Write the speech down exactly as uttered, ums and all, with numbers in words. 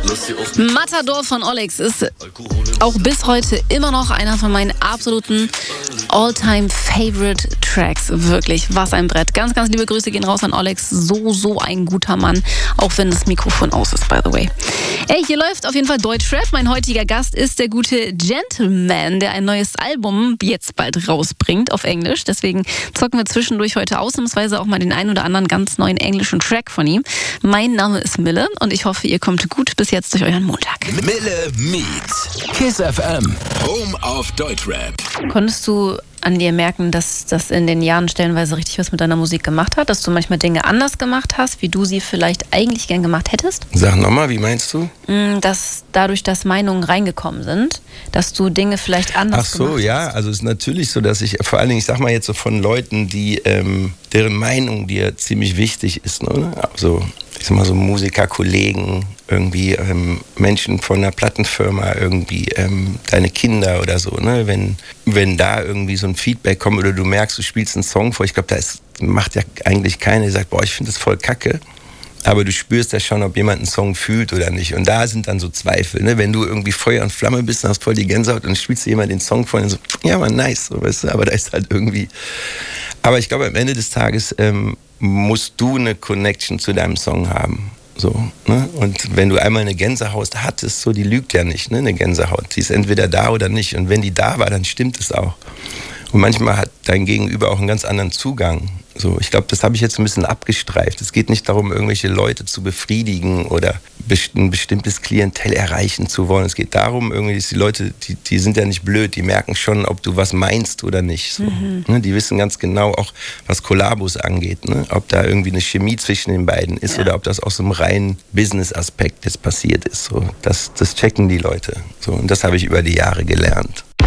Matador von Olex ist auch bis heute immer noch einer von meinen absoluten All-Time-Favorite-Tracks. Wirklich, was ein Brett. Ganz, ganz liebe Grüße gehen raus an Olex. So, so ein guter Mann. Auch wenn das Mikrofon aus ist, by the way. Ey, hier läuft auf jeden Fall Deutschrap. Mein heutiger Gast ist der gute Gentleman, der ein neues Album jetzt bald rausbringt auf Englisch. Deswegen zocken wir zwischendurch heute ausnahmsweise auch mal den einen oder anderen ganz neuen englischen Track von ihm. Mein Name ist Mille und ich hoffe, ihr kommt gut bis jetzt durch euren Montag. Mille meets Kiss F M, Home of Deutschrap. Konntest du an dir merken, dass das in den Jahren stellenweise richtig was mit deiner Musik gemacht hat? Dass du manchmal Dinge anders gemacht hast, wie du sie vielleicht eigentlich gern gemacht hättest? Sag nochmal, wie meinst du? Dass dadurch, dass Meinungen reingekommen sind, dass du Dinge vielleicht anders Ach so, gemacht hast. ja, also es ist natürlich so, dass ich, vor allen Dingen, ich sag mal jetzt so von Leuten, die, ähm, deren Meinung dir ziemlich wichtig ist, ne? Also, ich sag mal so Musikerkollegen, irgendwie ähm, Menschen von einer Plattenfirma, irgendwie ähm, deine Kinder oder so, ne? Wenn, wenn da irgendwie so ein Feedback kommt oder du merkst, du spielst einen Song vor, ich glaube, da ist, macht ja eigentlich keiner, der sagt, boah, ich finde das voll kacke. Aber du spürst ja schon, ob jemand einen Song fühlt oder nicht. Und da sind dann so Zweifel. Ne? Wenn du irgendwie Feuer und Flamme bist, dann hast voll die Gänsehaut und dann spielst du jemand den Song vor und so, ja, man, nice, so, weißt du? Aber da ist halt irgendwie. Aber ich glaube, am Ende des Tages ähm, musst du eine Connection zu deinem Song haben. So, ne? Und wenn du einmal eine Gänsehaut hattest, so, die lügt ja nicht, ne? Eine Gänsehaut. Die ist entweder da oder nicht. Und wenn die da war, dann stimmt es auch. Und manchmal hat dein Gegenüber auch einen ganz anderen Zugang. So, ich glaube, das habe ich jetzt ein bisschen abgestreift. Es geht nicht darum, irgendwelche Leute zu befriedigen oder ein bestimmtes Klientel erreichen zu wollen. Es geht darum, irgendwie, dass die Leute, die, die sind ja nicht blöd, die merken schon, ob du was meinst oder nicht. So. Mhm. Ne, die wissen ganz genau auch, was Kollabos angeht, ne? Ob da irgendwie eine Chemie zwischen den beiden ist, ja, oder ob das aus so einem reinen Business-Aspekt jetzt passiert ist. So. Das, das checken die Leute. So, und das habe ich über die Jahre gelernt.